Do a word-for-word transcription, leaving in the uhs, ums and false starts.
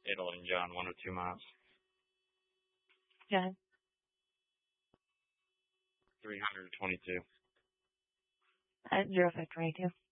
Italy and John, one oh two miles. John? three hundred twenty-two. Uh, zero five twenty-two.